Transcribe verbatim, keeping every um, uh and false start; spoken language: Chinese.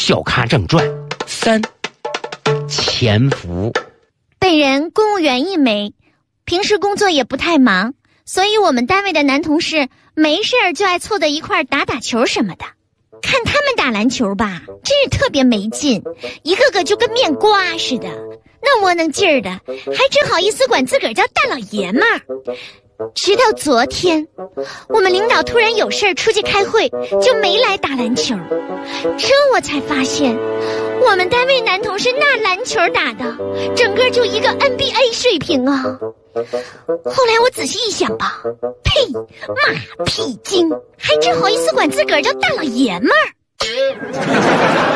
小咖正传三，潜伏。 本人公务员一枚，平时工作也不太忙，所以我们单位的男同事没事儿就爱凑在一块儿打打球什么的。看他们打篮球吧，真是特别没劲，一个个就跟面瓜似的，那窝囊劲儿的，还真好意思管自个儿叫大老爷们儿。直到昨天，我们领导突然有事儿出去开会，就没来打篮球。这我才发现，我们单位男同事那篮球打的，整个就一个 N B A 水平啊！后来我仔细一想吧，呸，马屁精，还真好意思管自个儿叫大老爷们儿。